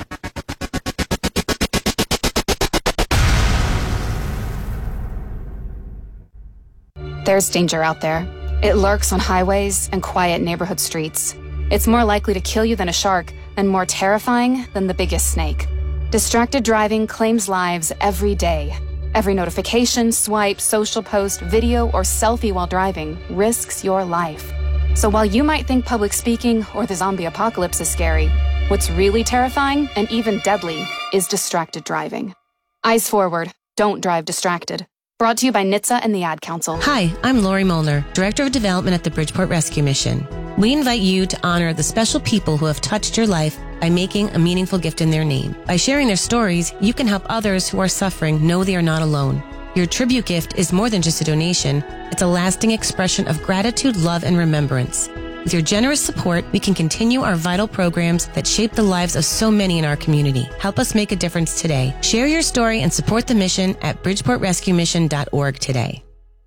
There's danger out there. It lurks on highways and quiet neighborhood streets. It's more likely to kill you than a shark and more terrifying than the biggest snake. Distracted driving claims lives every day. Every notification, swipe, social post, video, or selfie while driving risks your life. So while you might think public speaking or the zombie apocalypse is scary, what's really terrifying and even deadly is distracted driving. Eyes forward. Don't drive distracted. Brought to you by NHTSA and the Ad Council. Hi, I'm Lori Molnar, Director of Development at the Bridgeport Rescue Mission. We invite you to honor the special people who have touched your life by making a meaningful gift in their name. By sharing their stories, you can help others who are suffering know they are not alone. Your tribute gift is more than just a donation. It's a lasting expression of gratitude, love, and remembrance. With your generous support, we can continue our vital programs that shape the lives of so many in our community. Help us make a difference today. Share your story and support the mission at bridgeportrescuemission.org today.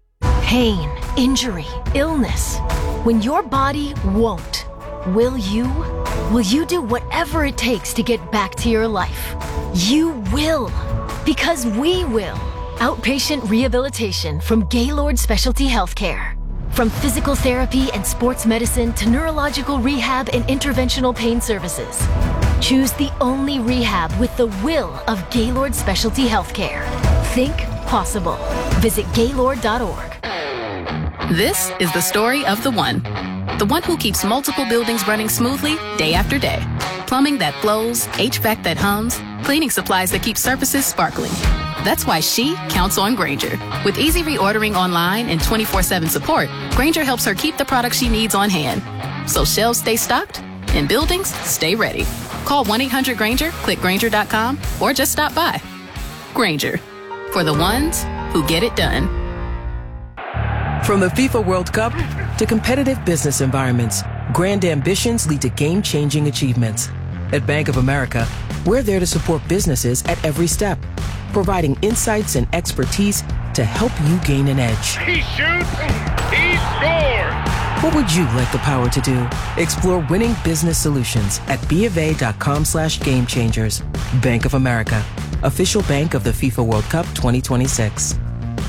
Pain, injury, illness. When your body won't, will you? Will you do whatever it takes to get back to your life? You will, because we will. Outpatient rehabilitation from Gaylord Specialty Healthcare. From physical therapy and sports medicine to neurological rehab and interventional pain services. Choose the only rehab with the will of Gaylord Specialty Healthcare. Think possible. Visit Gaylord.org. This is the story of the one who keeps multiple buildings running smoothly day after day. Plumbing that flows, HVAC that hums, cleaning supplies that keep surfaces sparkling. That's why she counts on Grainger. With easy reordering online and 24/7 support, Grainger helps her keep the products she needs on hand. So shelves stay stocked and buildings stay ready. Call 1-800-GRAINGER, click Grainger.com, or just stop by. Grainger, for the ones who get it done. From the FIFA World Cup to competitive business environments, grand ambitions lead to game-changing achievements. At Bank of America, we're there to support businesses at every step, providing insights and expertise to help you gain an edge. He shoots, he scores! What would you like the power to do? Explore winning business solutions at BofA.com/gamechangers. Bank of America, official bank of the FIFA World Cup 2026.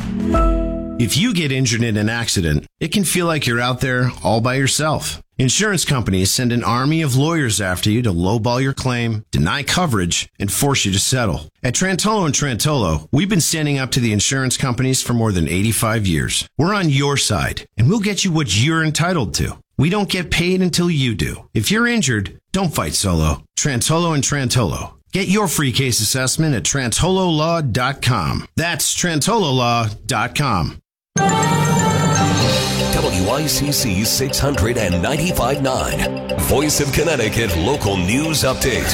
If you get injured in an accident, it can feel like you're out there all by yourself. Insurance companies send an army of lawyers after you to lowball your claim, deny coverage, and force you to settle. At Trantolo & Trantolo, we've been standing up to the insurance companies for more than 85 years. We're on your side, and we'll get you what you're entitled to. We don't get paid until you do. If you're injured, don't fight solo. Trantolo & Trantolo. Get your free case assessment at TrantoloLaw.com. That's TrantoloLaw.com. WICC 695.9, Voice of Connecticut Local News Update.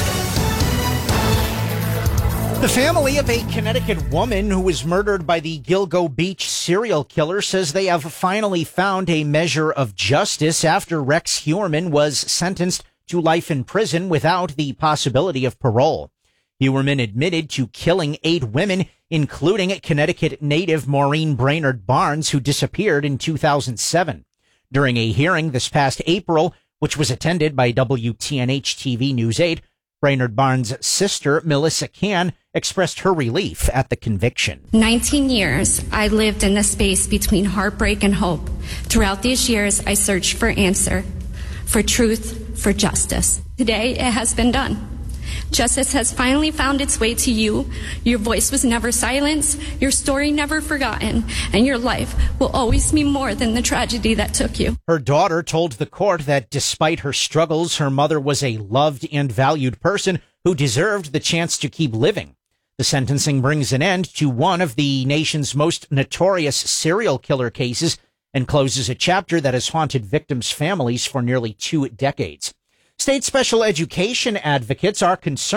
The family of a Connecticut woman who was murdered by the Gilgo Beach serial killer says they have finally found a measure of justice after Rex Heuermann was sentenced to life in prison without the possibility of parole. Heuermann admitted to killing 8 women, including Connecticut native Maureen Brainerd Barnes, who disappeared in 2007. During a hearing this past April, which was attended by WTNH-TV News 8, Brainerd Barnes' sister, Melissa Cann, expressed her relief at the conviction. 19 years, I lived in the space between heartbreak and hope. Throughout these years, I searched for answer, for truth, for justice. Today, it has been done. Justice has finally found its way to you. Your voice was never silenced, your story never forgotten, and your life will always mean more than the tragedy that took you. Her daughter told the court that despite her struggles, her mother was a loved and valued person who deserved the chance to keep living. The sentencing brings an end to one of the nation's most notorious serial killer cases and closes a chapter that has haunted victims' families for nearly 2 decades. State special education advocates are concerned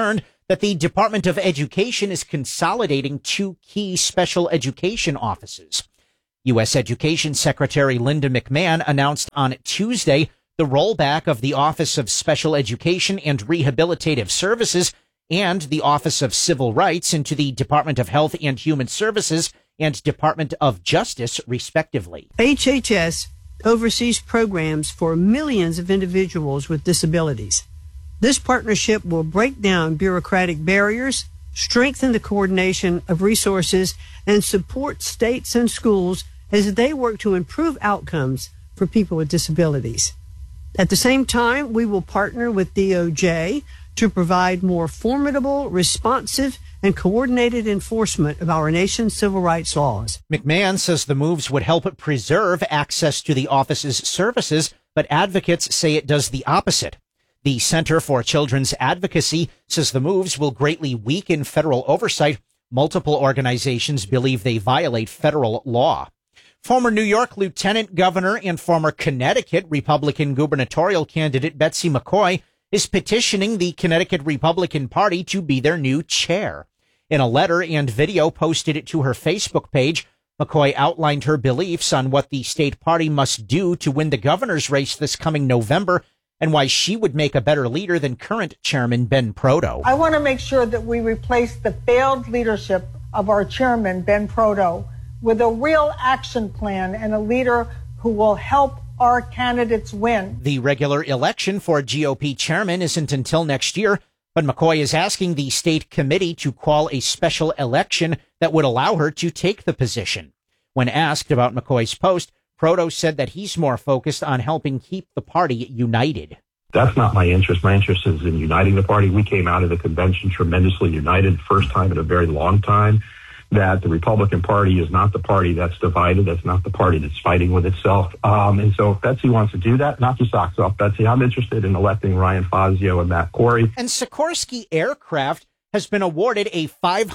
that the Department of Education is consolidating 2 key special education offices. U.S. Education Secretary Linda McMahon announced on Tuesday the rollback of the Office of Special Education and Rehabilitative Services and the Office of Civil Rights into the Department of Health and Human Services and Department of Justice, respectively. HHS oversees programs for millions of individuals with disabilities. This partnership will break down bureaucratic barriers, strengthen the coordination of resources, and support states and schools as they work to improve outcomes for people with disabilities. At the same time, we will partner with DOJ to provide more formidable, responsive, and coordinated enforcement of our nation's civil rights laws. McMahon says the moves would help preserve access to the office's services, but advocates say it does the opposite. The Center for Children's Advocacy says the moves will greatly weaken federal oversight. Multiple organizations believe they violate federal law. Former New York Lieutenant Governor and former Connecticut Republican gubernatorial candidate Betsy McCoy is petitioning the Connecticut Republican Party to be their new chair. In a letter and video posted to her Facebook page, McCoy outlined her beliefs on what the state party must do to win the governor's race this coming November and why she would make a better leader than current chairman Ben Proto. I want to make sure that we replace the failed leadership of our chairman, Ben Proto, with a real action plan and a leader who will help our candidates win. The regular election for GOP chairman isn't until next year, but McCoy is asking the state committee to call a special election that would allow her to take the position. When asked about McCoy's post, Proto said that he's more focused on helping keep the party united. That's not my interest. My interest is in uniting the party. We came out of the convention tremendously united, first time in a very long time, that the Republican Party is not the party that's divided. That's not the party that's fighting with itself. And so if Betsy wants to do that, knock your socks off, Betsy. I'm interested in electing Ryan Fazio and Matt Corey. And Sikorsky Aircraft has been awarded a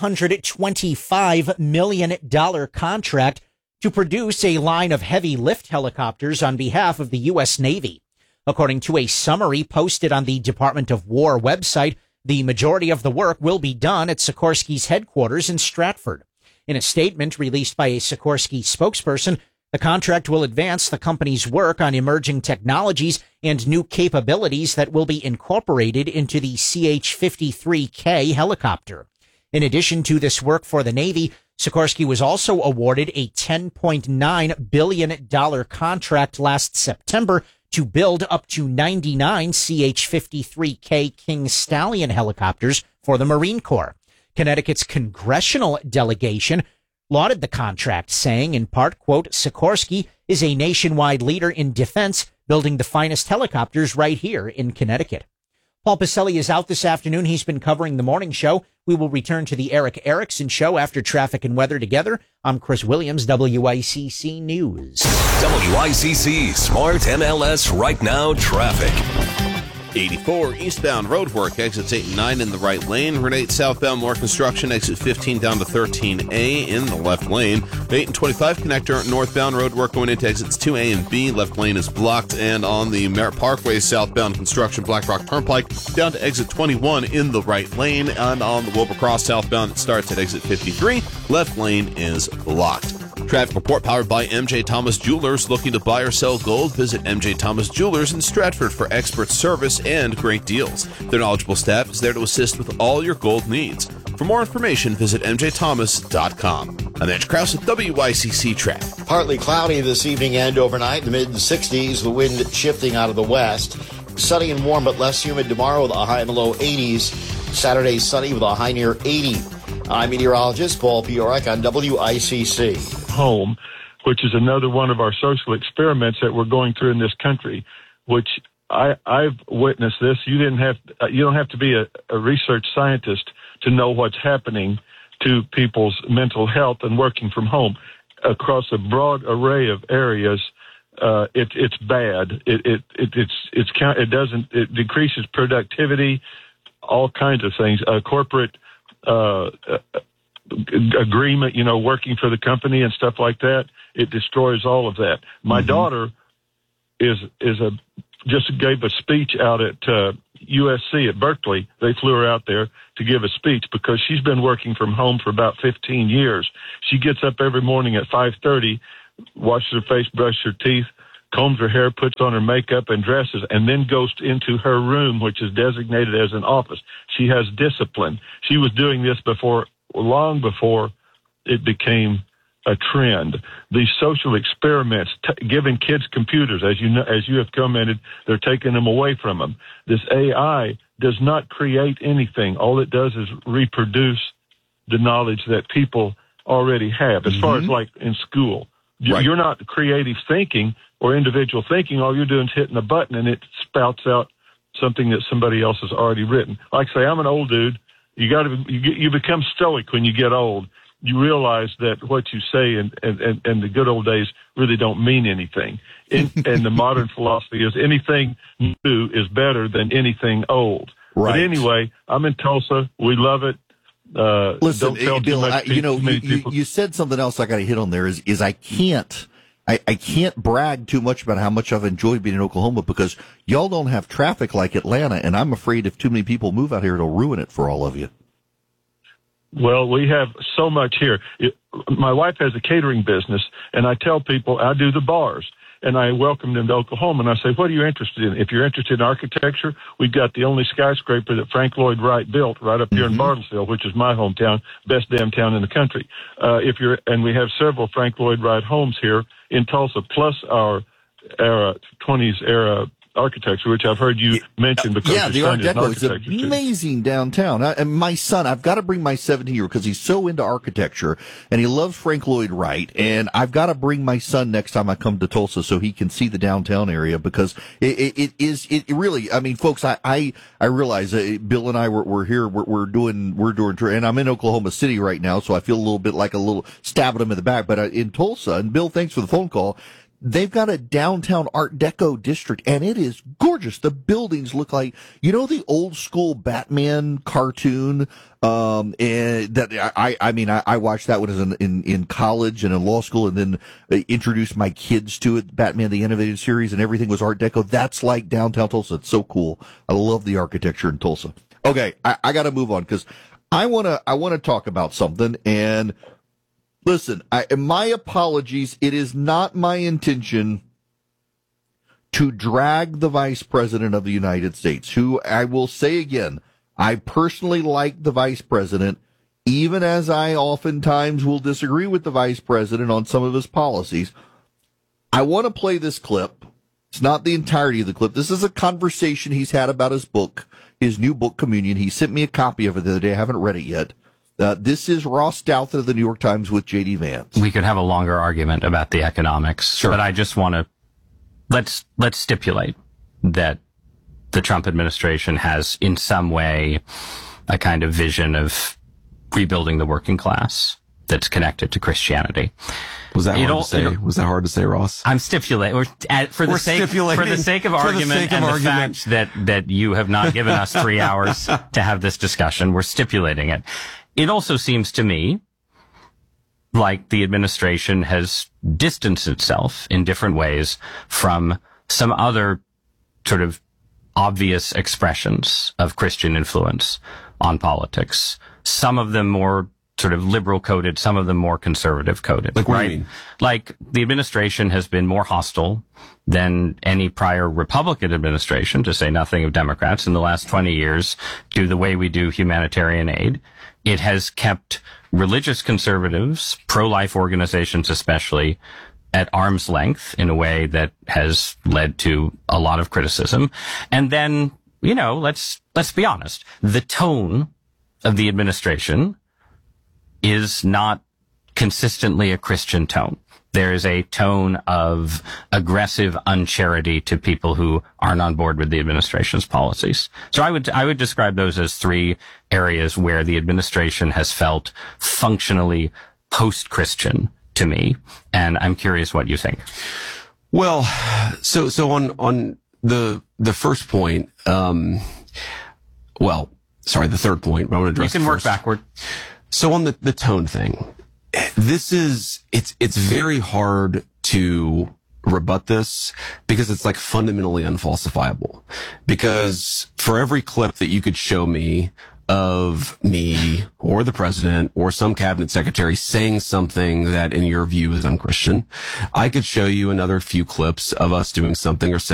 $525 million contract to produce a line of heavy lift helicopters on behalf of the U.S. Navy. According to a summary posted on the Department of War website, the majority of the work will be done at Sikorsky's headquarters in Stratford. In a statement released by a Sikorsky spokesperson, the contract will advance the company's work on emerging technologies and new capabilities that will be incorporated into the CH-53K helicopter. In addition to this work for the Navy, Sikorsky was also awarded a $10.9 billion contract last September to build up to 99 CH-53K King Stallion helicopters for the Marine Corps. Connecticut's congressional delegation lauded the contract, saying, in part, quote, Sikorsky is a nationwide leader in defense, building the finest helicopters right here in Connecticut. Paul Pacelli is out this afternoon. He's been covering the morning show. We will return to the Eric Erickson show after traffic and weather together. I'm Chris Williams, WICC News. WICC Smart MLS Right Now Traffic. 84 eastbound roadwork, exits 8 and 9 in the right lane. Route 8 southbound, more construction, exit 15 down to 13A in the left lane. 8 and 25 connector, northbound roadwork going into exits 2A and B. Left lane is blocked. And on the Merritt Parkway southbound construction, Black Rock Turnpike down to exit 21 in the right lane. And on the Wilbur Cross southbound, it starts at exit 53. Left lane is blocked. Traffic report powered by MJ Thomas Jewelers. Looking to buy or sell gold? Visit MJ Thomas Jewelers in Stratford for expert service and great deals. Their knowledgeable staff is there to assist with all your gold needs. For more information, visit mjthomas.com. I'm Andrew Krause with WICC Traffic. Partly cloudy this evening and overnight, the mid-60s, the wind shifting out of the west. Sunny and warm, but less humid tomorrow with a high in the low 80s. Saturday, sunny with a high near 80. I'm meteorologist Paul Piorek on WICC. Home, which is another one of our social experiments that we're going through in this country, which I've witnessed this. You don't have to be a research scientist to know what's happening to people's mental health and working from home across a broad array of areas. It's bad. It decreases productivity, all kinds of things. Corporate agreement, working for the company and stuff like that. It destroys all of that. My daughter is a just gave a speech out at USC at Berkeley. They flew her out there to give a speech because she's been working from home for about 15 years. She gets up every morning at 5:30, washes her face, brushes her teeth, combs her hair, puts on her makeup and dresses, and then goes into her room, which is designated as an office. She has discipline. She was doing this long before it became a trend. These social experiments, giving kids computers, as you have commented, they're taking them away from them. This AI does not create anything. All it does is reproduce the knowledge that people already have. As far as like in school, you're not creative thinking or individual thinking. All you're doing is hitting a button and it spouts out something that somebody else has already written. Like say, I'm an old dude. You become stoic when you get old. You realize that what you say and the good old days really don't mean anything. And the modern philosophy is anything new is better than anything old. Right. But anyway, I'm in Tulsa. We love it. Listen, Bill, you said something else I got to hit on there is I can't brag too much about how much I've enjoyed being in Oklahoma because y'all don't have traffic like Atlanta, and I'm afraid if too many people move out here, it'll ruin it for all of you. Well, we have so much here. My wife has a catering business, and I tell people I do the bars, and I welcome them to Oklahoma, and I say, what are you interested in? If you're interested in architecture, we've got the only skyscraper that Frank Lloyd Wright built right up here in Bartlesville, which is my hometown, best damn town in the country. And we have several Frank Lloyd Wright homes here in Tulsa, plus our 20s era architecture, which I've heard you mention because the Art Deco is amazing downtown. And my son, I've got to bring my 17-year-old because he's so into architecture and he loves Frank Lloyd Wright. And I've got to bring my son next time I come to Tulsa so he can see the downtown area because it really. I mean, folks, I realize Bill and I we're here. We're doing, and I'm in Oklahoma City right now, so I feel a little bit like a little stab at him in the back. But in Tulsa, and Bill, thanks for the phone call. They've got a downtown Art Deco district, and it is gorgeous. The buildings look like, the old school Batman cartoon. And that I watched that one as in college and in law school, and then introduced my kids to it, Batman the Animated Series, and everything was Art Deco. That's like downtown Tulsa. It's so cool. I love the architecture in Tulsa. Okay, I got to move on because I want to talk about something. And listen, my apologies. It is not my intention to drag the Vice President of the United States, who I will say again, I personally like the Vice President, even as I oftentimes will disagree with the Vice President on some of his policies. I want to play this clip. It's not the entirety of the clip. This is a conversation he's had about his book, his new book, Communion. He sent me a copy of it the other day. I haven't read it yet. This is Ross Douthat of the New York Times with J.D. Vance. We could have a longer argument about the economics, but I just want to let's stipulate that the Trump administration has in some way a kind of vision of rebuilding the working class that's connected to Christianity. Was that hard to say? Was that hard to say, Ross? I'm stipulating for the sake of argument and the fact that you have not given us 3 hours to have this discussion. We're stipulating it. It also seems to me like the administration has distanced itself in different ways from some other sort of obvious expressions of Christian influence on politics. Some of them more sort of liberal coded, some of them more conservative coded. Like what do you mean? Like the administration has been more hostile than any prior Republican administration, to say nothing of Democrats, in the last 20 years to the way we do humanitarian aid. It has kept religious conservatives, pro-life organizations especially, at arm's length in a way that has led to a lot of criticism. And then, let's be honest. The tone of the administration is not consistently a Christian tone. There is a tone of aggressive uncharity to people who aren't on board with the administration's policies. So I would describe those as three areas where the administration has felt functionally post-Christian to me. And I'm curious what you think. Well, so on the first point, the third point, but I want to address You can work backward. So on the tone thing, it's very hard to rebut this because it's like fundamentally unfalsifiable. Because for every clip that you could show me of me or the president or some cabinet secretary saying something that in your view is unchristian, I could show you another few clips of us doing something or saying